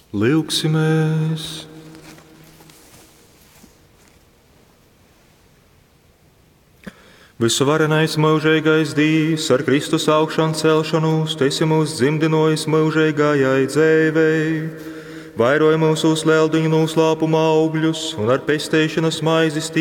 Lūksimies! Visvarenais mūžīgais Dievs, ar Kristus augšanu celšanos, tu esi mūs dzimdinojis mūžīgajai dzēvei, vairoja mūsu slēldiņu noslēpuma augļus un ar pestēšanas maizes